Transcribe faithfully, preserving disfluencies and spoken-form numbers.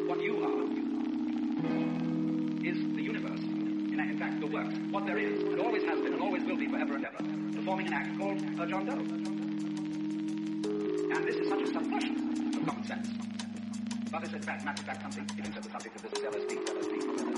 what you are is the universe. In, in fact, the work, what there is, and always has been, and always will be forever and ever, performing an act called a John Doe. And this is such a subversion of common sense. But it's in fact, matter of fact, something, it is the subject of this L S D, L S D, L S D.